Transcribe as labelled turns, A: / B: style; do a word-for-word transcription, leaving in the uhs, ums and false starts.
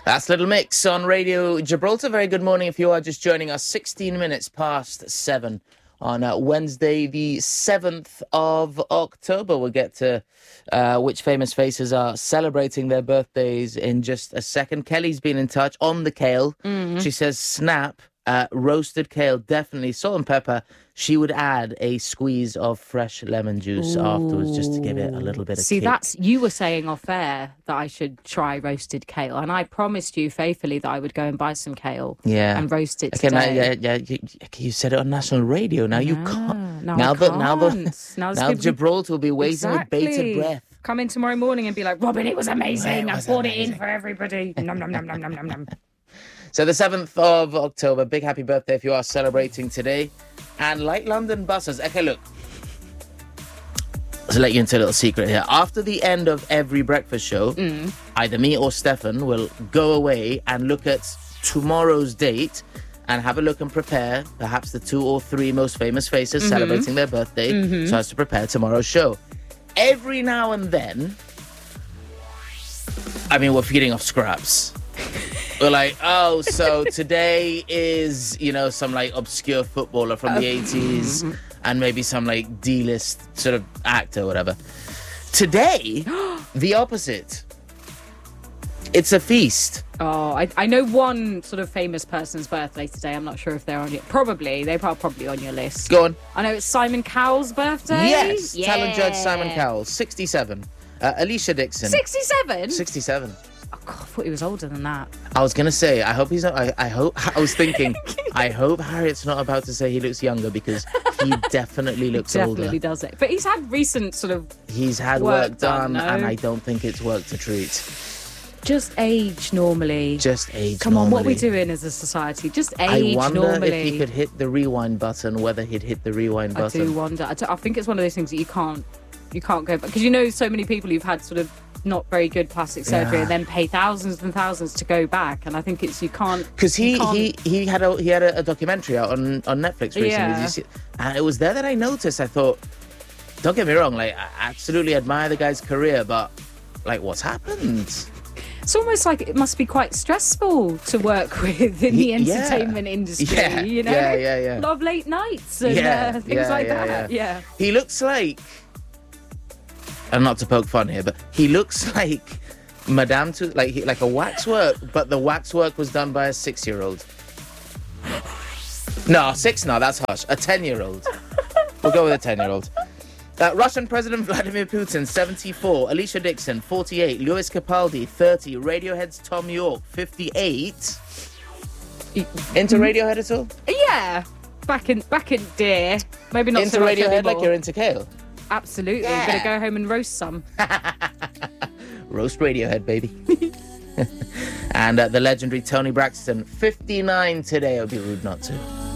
A: That's Little Mix on Radio Gibraltar. Very good morning if you are just joining us. sixteen minutes past seven on uh, Wednesday, the seventh of October. We'll get to uh, which famous faces are celebrating their birthdays in just a second. Kelly's been in touch on the kale. Mm-hmm. She says, snap, uh, roasted kale, definitely. Salt and pepper. She would add a squeeze of fresh lemon juice Ooh. afterwards just to give it a little bit of
B: See,
A: kick.
B: that's, you were saying off air that I should try roasted kale, and I promised you faithfully that I would go and buy some kale yeah. and roast it
A: okay,
B: today.
A: Now, yeah, yeah, you, you said it on national radio. Now you can't.
B: No,
A: now
B: I
A: that
B: can't.
A: now that now, now Gibraltar will be waiting
B: exactly.
A: with bated breath.
B: Come in tomorrow morning and be like, Robin, it was amazing.
A: It was
B: I bought
A: amazing.
B: it in for everybody. Nom nom nom nom nom nom nom.
A: So the seventh of October, big happy birthday if you are celebrating today. And like London buses, okay, look. To let you into a little secret here. After the end of every breakfast show, mm. either me or Stefan will go away and look at tomorrow's date and have a look and prepare perhaps the two or three most famous faces mm-hmm. celebrating their birthday mm-hmm. so as to prepare tomorrow's show. Every now and then, I mean, we're feeding off scraps. We're like, oh, so today is, you know, some like obscure footballer from the eighties and maybe some like D-list sort of actor or whatever. Today, the opposite. It's a feast.
B: Oh, I, I know one sort of famous person's birthday today. I'm not sure if they're on your... Probably. They are probably on your list.
A: Go on.
B: I know it's Simon Cowell's birthday.
A: Yes.
B: Yeah.
A: Talent judge Simon Cowell, sixty-seven. Uh, Alicia Dixon.
B: sixty-seven?
A: sixty-seven.
B: Oh, God, I thought he was older than that.
A: I was going to say, I hope he's not... I, I hope... I was thinking, I hope Harriet's not about to say he looks younger because he definitely looks
B: he
A: older.
B: Definitely does it. But he's had recent sort of...
A: He's had work,
B: work
A: done,
B: done no?
A: and I don't think it's work to treat.
B: Just age normally.
A: Just age
B: Come
A: normally.
B: on, what are we doing as a society? Just age
A: I wonder
B: normally.
A: if he could hit the rewind button, whether he'd hit the rewind button.
B: I do wonder. I, t- I think it's one of those things that you can't, you can't go back. Because you know so many people who've had sort of not very good plastic surgery
A: yeah.
B: and then pay thousands and thousands to go back. And I think it's, you can't...
A: Because he, he, he had, a, he had a, a documentary out on, on Netflix recently.
B: Yeah.
A: Did you see? And it was there that I noticed, I thought, don't get me wrong, like, I absolutely admire the guy's career, but, like, what's happened?
B: It's almost like it must be quite stressful to work with in the entertainment
A: yeah.
B: industry,
A: yeah.
B: you know?
A: Yeah, yeah, yeah.
B: A lot of late nights and
A: yeah.
B: uh, things
A: yeah,
B: like
A: yeah,
B: that.
A: Yeah.
B: yeah.
A: He looks like, and not to poke fun here, but he looks like Madame to like he, like a waxwork, but the waxwork was done by a six-year-old. No, six, no, that's harsh. A ten-year-old. We'll go with a ten-year-old. Uh, Russian President Vladimir Putin, seventy-four. Alicia Dixon, forty-eight. Lewis Capaldi, thirty. Radiohead's Tom York, fifty-eight. Into Radiohead at all?
B: Yeah. Back in back in dear. Maybe not
A: into
B: so much
A: Radiohead
B: anymore.
A: Like you're into kale?
B: Absolutely.
A: Yeah.
B: I'm going to go home and roast some.
A: Roast Radiohead, baby. And uh, the legendary Tony Braxton, fifty-nine today. It would be rude not to.